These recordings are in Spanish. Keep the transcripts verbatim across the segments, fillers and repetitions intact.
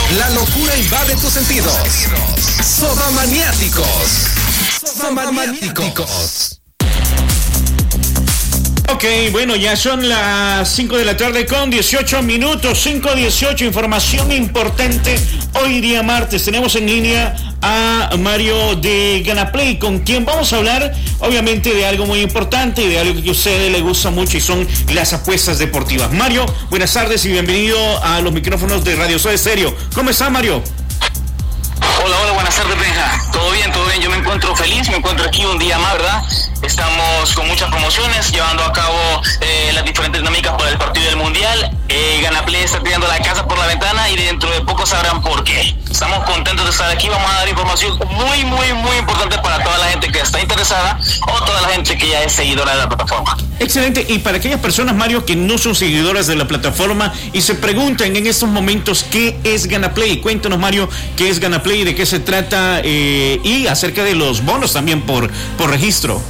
La locura invade tus sentidos. Sobamaniáticos. Sobamaniáticos. Ok, bueno, ya son las cinco de la tarde con dieciocho minutos, cinco dieciocho, información importante. Hoy día martes tenemos en línea a Mario de Ganaplay, con quien vamos a hablar obviamente de algo muy importante y de algo que a ustedes les gusta mucho, y son las apuestas deportivas. Mario, buenas tardes y bienvenido a los micrófonos de Radio Soda Stereo. ¿Cómo está, Mario? Hola, hola, buenas tardes, Benja. Todo bien, todo bien. Yo me encuentro feliz, me encuentro aquí un día más, ¿verdad? Estamos con muchas promociones, llevando a cabo eh, las diferentes dinámicas por el partido del Mundial. Eh, Ganaplay está tirando la casa por la ventana y dentro de poco sabrán por qué. Estamos contentos de estar aquí. Vamos a dar información muy, muy, muy importante para toda la gente que está interesada o toda la gente que ya es seguidora de la plataforma. Excelente. Y para aquellas personas, Mario, que no son seguidoras de la plataforma y se preguntan en estos momentos qué es Ganaplay, cuéntanos, Mario, qué es Ganaplay, de qué se trata eh, y acerca de los bonos también por, por registro.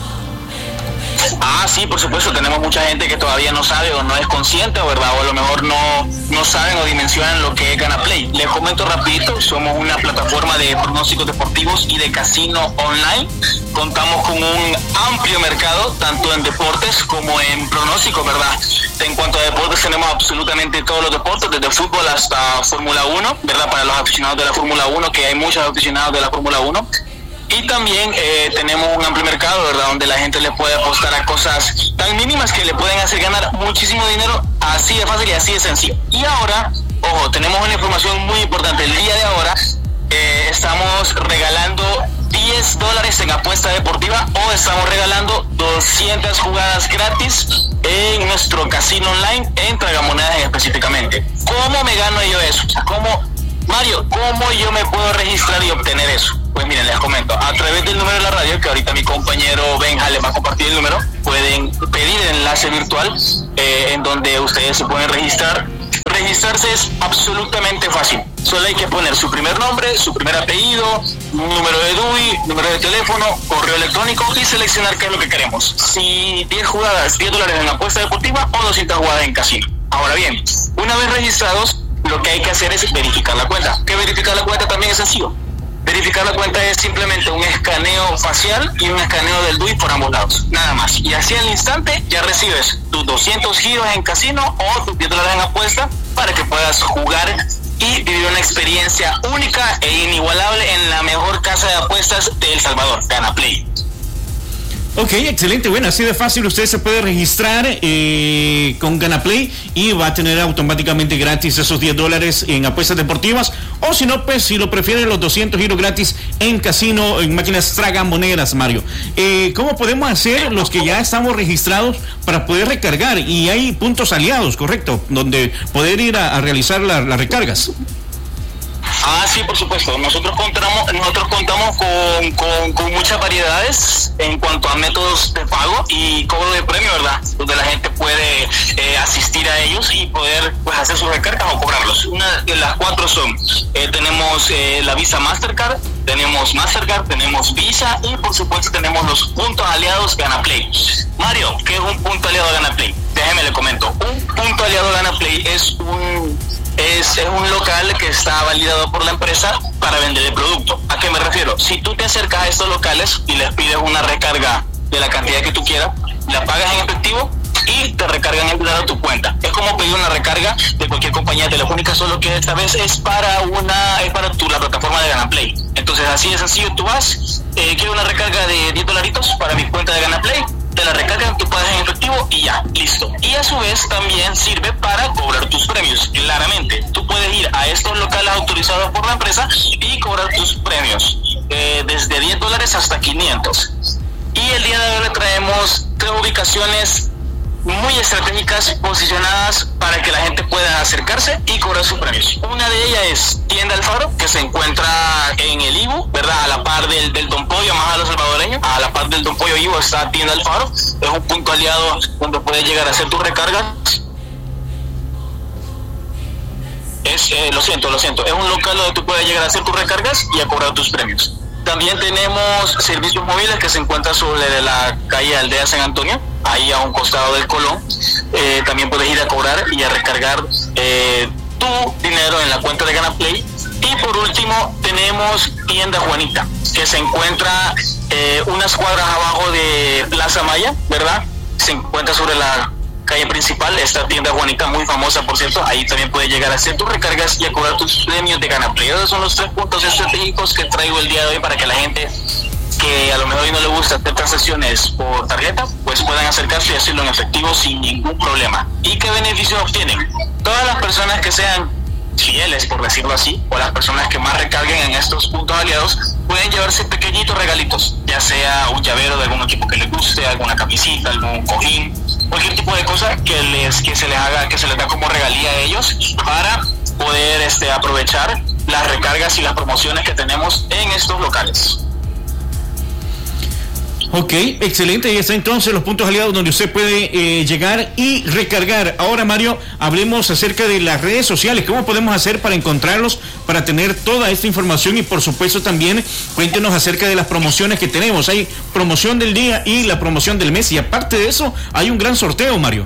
Ah, sí, por supuesto, tenemos mucha gente que todavía no sabe o no es consciente, ¿verdad? O a lo mejor no, no saben o dimensionan lo que es Ganaplay. Les comento rapidito, somos una plataforma de pronósticos deportivos y de casino online. Contamos con un amplio mercado, tanto en deportes como en pronósticos, ¿verdad? En cuanto a deportes, tenemos absolutamente todos los deportes, desde fútbol hasta Fórmula uno, ¿verdad? Para los aficionados de la Fórmula uno, que hay muchos aficionados de la Fórmula uno. Y también eh, tenemos un amplio mercado, ¿verdad? Donde la gente le puede apostar a cosas tan mínimas que le pueden hacer ganar muchísimo dinero, así de fácil y así de sencillo. Y ahora, ojo, tenemos una información muy importante. El día de ahora eh, estamos regalando diez dólares en apuesta deportiva, o estamos regalando doscientas jugadas gratis en nuestro casino online, en Tragamonedas específicamente. ¿Cómo me gano yo eso? O sea, ¿cómo, Mario, cómo yo me puedo registrar y obtener eso? Pues miren, les comento, a través del número de la radio, que ahorita mi compañero Benja les va a compartir el número, pueden pedir el enlace virtual eh, en donde ustedes se pueden registrar. Registrarse es absolutamente fácil. Solo hay que poner su primer nombre, su primer apellido, número de D U I, número de teléfono, correo electrónico y seleccionar qué es lo que queremos. Si diez jugadas, diez dólares en apuesta deportiva o doscientas jugadas en casino. Ahora bien, una vez registrados, lo que hay que hacer es verificar la cuenta. ¿Qué verificar la cuenta? También es sencillo. Verificar la cuenta es simplemente un escaneo facial y un escaneo del D U I por ambos lados, nada más. Y así al instante ya recibes tus doscientos giros en casino o tus diez dólares en apuesta para que puedas jugar y vivir una experiencia única e inigualable en la mejor casa de apuestas de El Salvador, Ganaplay. Ok, excelente. Bueno, así de fácil usted se puede registrar eh, con Ganaplay y va a tener automáticamente gratis esos diez dólares en apuestas deportivas, o si no, pues si lo prefieren, los doscientos giros gratis en casino, en máquinas tragamonedas, Mario. Eh, ¿Cómo podemos hacer los que ya estamos registrados para poder recargar? Y hay puntos aliados, ¿correcto? Donde poder ir a, a realizar la, las recargas. Ah, sí, por supuesto. Nosotros contamos, nosotros contamos con, con, con muchas variedades en cuanto a métodos de pago y cobro de premio, ¿verdad? Donde la gente puede eh, asistir a ellos y poder pues hacer sus recargas o cobrarlos. Una de las cuatro son, eh, tenemos eh, la Visa Mastercard, tenemos Mastercard, tenemos Visa y por supuesto tenemos los puntos aliados Ganaplay. Mario, ¿qué es un punto aliado Ganaplay? Déjeme le comento. Un punto aliado Ganaplay es un... Es, es un local que está validado por la empresa para vender el producto. ¿A qué me refiero? Si tú te acercas a estos locales y les pides una recarga de la cantidad que tú quieras, la pagas en efectivo y te recargan el dinero a tu cuenta. Es como pedir una recarga de cualquier compañía telefónica, solo que esta vez es para una es para tu, la plataforma de Ganaplay. Entonces así de sencillo, tú vas, eh, quiero una recarga de diez dolaritos para mi cuenta de Ganaplay, te la recargan, tú pagas en efectivo y ya, listo. Y a su vez también sirve para cobrar tus premios. Claramente, tú puedes ir a estos locales autorizados por la empresa y cobrar tus premios, eh, desde diez dólares hasta quinientos. Y el día de hoy le traemos tres ubicaciones muy estratégicas posicionadas para que la gente pueda acercarse y cobrar sus premios. Una de ellas es Tienda Alfaro, que se encuentra en el Ibu, ¿verdad? A la par del, del Don Pollo, más a los salvadoreños, a la par del Don Pollo Ibu está Tienda Alfaro. Es un punto aliado donde puedes llegar a hacer tus recargas. Es, eh, lo siento, lo siento, es un local donde tú puedes llegar a hacer tus recargas y a cobrar tus premios. También tenemos servicios móviles que se encuentran sobre la calle Aldea San Antonio, ahí a un costado del Colón. Eh, también puedes ir a cobrar y a recargar eh, tu dinero en la cuenta de Ganaplay por último tenemos Tienda Juanita, que se encuentra eh, unas cuadras abajo de Plaza Maya, ¿verdad? Se encuentra sobre la calle principal, esta Tienda Juanita, muy famosa por cierto. Ahí también puedes llegar a hacer tus recargas y a cobrar tus premios de Ganaplay. Esos son los tres puntos estratégicos que traigo el día de hoy para que la gente que a lo mejor hoy no le gusta hacer transacciones por tarjeta, pues puedan acercarse y hacerlo en efectivo sin ningún problema. ¿Y qué beneficios obtienen? Todas las personas que sean fieles, por decirlo así, o las personas que más recarguen en estos puntos aliados, pueden llevarse pequeñitos regalitos, ya sea un llavero de algún equipo que les guste, alguna camisita, algún cojín, cualquier tipo de cosa que les que se les haga, que se les da como regalía a ellos para poder este aprovechar las recargas y las promociones que tenemos en estos locales. Ok, excelente. Y está entonces los puntos aliados donde usted puede eh, llegar y recargar. Ahora, Mario, hablemos acerca de las redes sociales. ¿Cómo podemos hacer para encontrarlos, para tener toda esta información? Y por supuesto también cuéntenos acerca de las promociones que tenemos. Hay promoción del día y la promoción del mes. Y aparte de eso, hay un gran sorteo, Mario.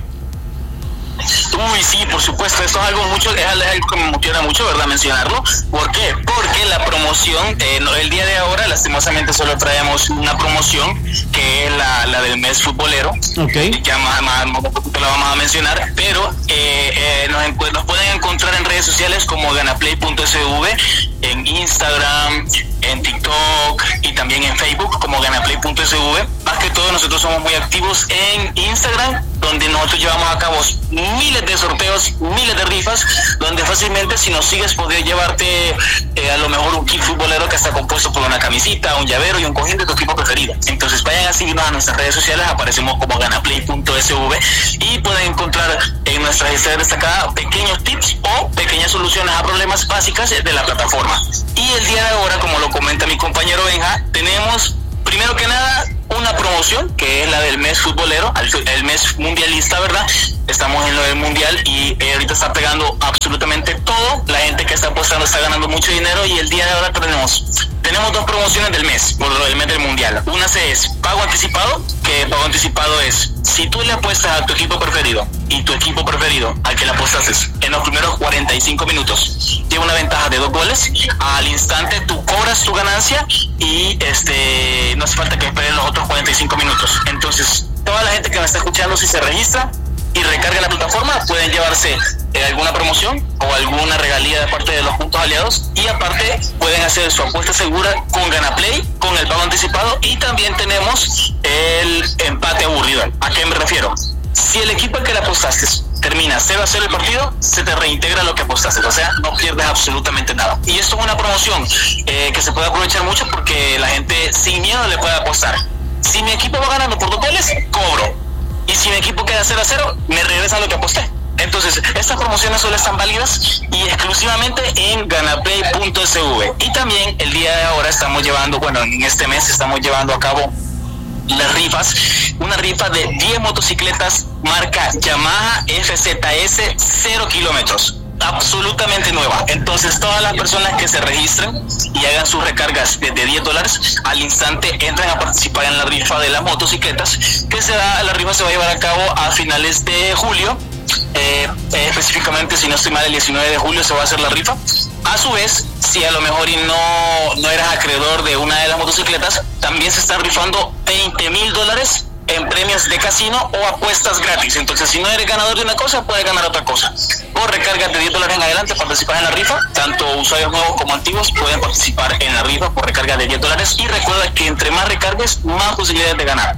Uy, sí, por supuesto, esto es algo mucho, es algo que me emociona mucho, ¿verdad?, mencionarlo. ¿Por qué? Porque la promoción, eh, no, el día de ahora, lastimosamente solo traemos una promoción, que es la, la del mes futbolero. Okay. Ya más, más, más la vamos a mencionar, pero eh, eh, nos, nos pueden encontrar en redes sociales como ganaplay punto s v, en Instagram, en TikTok y también en Facebook como ganaplay punto s v. Más que todo, nosotros somos muy activos en Instagram, donde nosotros llevamos a cabo miles de sorteos, miles de rifas, donde fácilmente si nos sigues podrías llevarte eh, a lo mejor un kit futbolero que está compuesto por una camisita, un llavero y un cojín de tu equipo preferido. Entonces vayan a seguirnos a nuestras redes sociales, aparecemos como ganaplay punto s v y pueden encontrar en nuestra historia destacada pequeños tips o pequeñas soluciones a problemas básicas de la plataforma. Y el día de ahora, como lo comenta mi compañero Benja, tenemos primero que nada una promoción que es la del mes futbolero, el mes mundialista, ¿verdad? Estamos en lo del mundial y eh, ahorita está pegando absolutamente todo. La gente que está apostando está ganando mucho dinero y el día de ahora tenemos tenemos dos promociones del mes, por lo del mes del mundial. Una es pago anticipado, que pago anticipado es si tú le apuestas a tu equipo preferido y tu equipo preferido al que le apuestas en los primeros cuarenta y cinco minutos tiene una ventaja de dos goles, al instante tú cobras tu ganancia y este no hace falta que esperen los otros cuarenta y cinco minutos. Entonces toda la gente que me está escuchando, si se registra y recarga la plataforma, pueden llevarse eh, alguna promoción o alguna regalía de parte de los puntos aliados, y aparte pueden hacer su apuesta segura con Ganaplay, con el pago anticipado, y también tenemos el empate aburrido. ¿A qué me refiero? Si el equipo al que le apostaste termina cero a cero el partido, se te reintegra lo que apostaste, o sea, no pierdes absolutamente nada. Y esto es una promoción eh, que se puede aprovechar mucho porque la gente sin miedo le puede apostar. Si mi equipo va ganando por dos goles, cobro. Y si mi equipo queda cero a cero, me regresa lo que aposté. Entonces, estas promociones solo están válidas y exclusivamente en ganaplay punto s v. Y también el día de ahora estamos llevando, bueno, en este mes estamos llevando a cabo las rifas, una rifa de diez motocicletas marca Yamaha F Z S cero kilómetros, absolutamente nueva. Entonces todas las personas que se registren y hagan sus recargas de, de diez dólares, al instante entran a participar en la rifa de las motocicletas, que se da, la rifa se va a llevar a cabo a finales de julio. Eh, eh, específicamente, si no estoy mal, el diecinueve de julio se va a hacer la rifa. A su vez, si a lo mejor y no, no eras acreedor de una de las motocicletas, también se están rifando veinte mil dólares en premios de casino o apuestas gratis. Entonces, si no eres ganador de una cosa, puedes ganar otra cosa. Por recargas de diez dólares en adelante, participas en la rifa. Tanto usuarios nuevos como antiguos pueden participar en la rifa por recarga de diez dólares. Y recuerda que entre más recargues, más posibilidades de ganar.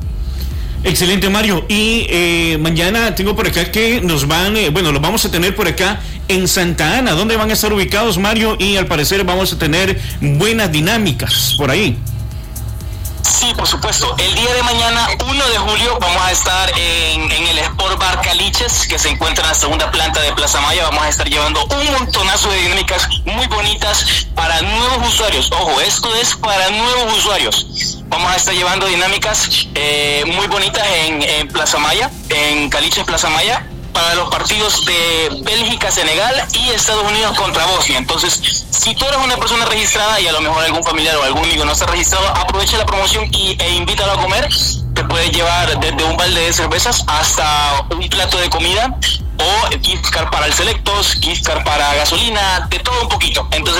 Excelente, Mario. Y eh, mañana tengo por acá que nos van, eh, bueno, los vamos a tener por acá en Santa Ana. ¿Dónde van a estar ubicados, Mario? Y al parecer vamos a tener buenas dinámicas por ahí. Sí, por supuesto. El día de mañana, uno de julio, vamos a estar en, en el Sport Bar Caliches, que se encuentra en la segunda planta de Plaza Maya. Vamos a estar llevando un montonazo de dinámicas muy bonitas para nuevos usuarios. Ojo, esto es para nuevos usuarios. Vamos a estar llevando dinámicas eh, muy bonitas en, en Plaza Maya, en Caliches Plaza Maya, para los partidos de Bélgica, Senegal y Estados Unidos contra Bosnia. Entonces, si tú eres una persona registrada y a lo mejor algún familiar o algún amigo no está registrado, aprovecha la promoción y, e invítalo a comer. Te puedes llevar desde un balde de cervezas hasta un plato de comida, o gift card para el Selectos, gift card para gasolina, de todo un poquito. Entonces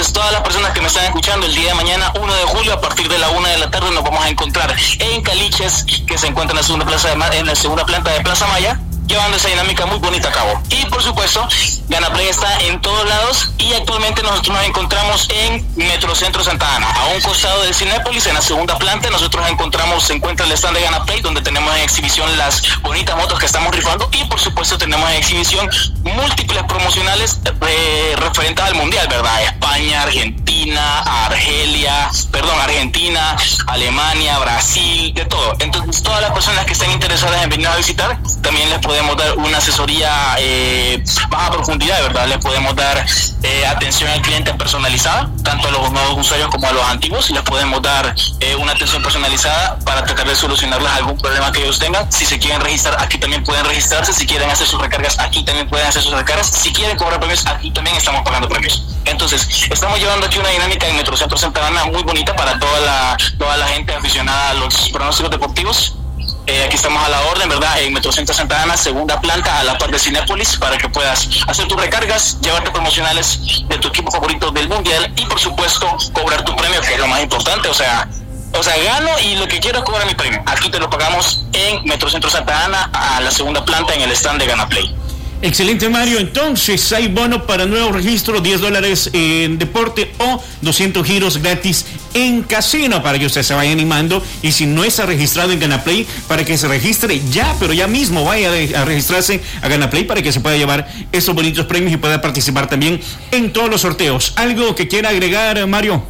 Entonces, todas las personas que me están escuchando, el día de mañana, uno de julio, a partir de la una de la tarde, nos vamos a encontrar en Caliches, que se encuentra en la segunda plaza de, en la segunda planta de Plaza Maya, llevando esa dinámica muy bonita a cabo. Y por supuesto, Ganaplay está en todos lados y actualmente nosotros nos encontramos en Metrocentro Santa Ana, a un costado del Cinépolis, en la segunda planta. Nosotros encontramos, se encuentra el stand de Ganaplay, donde tenemos en exhibición las bonitas motos que estamos rifando y por supuesto tenemos en exhibición múltiples promocionales eh, referentes al Mundial, ¿verdad? España, Argentina, Argelia, perdón, Argentina, Alemania, Brasil, de todo. Entonces, todas las personas que estén interesadas en venir a visitar, también les podemos dar una asesoría eh, más a profundidad, ¿verdad? Les podemos dar eh, atención al cliente personalizada, tanto a los nuevos usuarios como a los antiguos. Les podemos dar eh, una atención personalizada para tratar de solucionarles algún problema que ellos tengan. Si se quieren registrar, aquí también pueden registrarse. Si quieren hacer sus recargas, aquí también pueden hacer sus recargas. Si quieren cobrar premios, aquí también estamos pagando premios. Entonces, estamos llevando aquí una dinámica en Metrocentro Santa Ana muy bonita para toda la, toda la gente aficionada a los pronósticos deportivos. Eh, aquí estamos a la orden, ¿verdad? En Metrocentro Santa Ana, segunda planta, a la par de Cinépolis, para que puedas hacer tus recargas, llevarte promocionales de tu equipo favorito del Mundial y, por supuesto, cobrar tu premio, que es lo más importante. O sea, o sea, gano y lo que quiero es cobrar mi premio. Aquí te lo pagamos en Metrocentro Santa Ana, a la segunda planta, en el stand de Ganaplay. Excelente, Mario. Entonces hay bono para nuevo registro, diez dólares en deporte o doscientos giros gratis en casino para que usted se vaya animando. Y si no está registrado en Ganaplay, para que se registre ya, pero ya mismo vaya a registrarse a Ganaplay para que se pueda llevar estos bonitos premios y pueda participar también en todos los sorteos. ¿Algo que quiera agregar, Mario?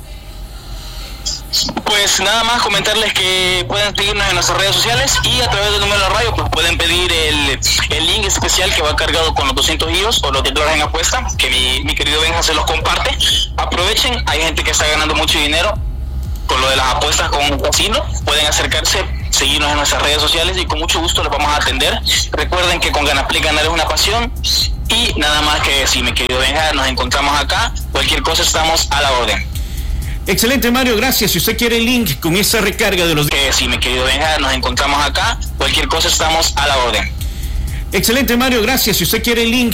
Pues nada más comentarles que pueden seguirnos en nuestras redes sociales y a través del número de radio pues pueden pedir el, el link especial que va cargado con los doscientos giros o los diez dólares en apuesta, que mi, mi querido Benja se los comparte. Aprovechen, hay gente que está ganando mucho dinero con lo de las apuestas con un casino. Pueden acercarse, seguirnos en nuestras redes sociales y con mucho gusto les vamos a atender. Recuerden que con Ganaplay ganar es una pasión. Y nada más que decir, mi querido Benja, nos encontramos acá. Cualquier cosa estamos a la orden. Excelente, Mario, gracias. Si usted quiere el link con esa recarga de los... Que sí, mi querido Benja, nos encontramos acá. Cualquier cosa estamos a la orden. Excelente, Mario, gracias. Si usted quiere el link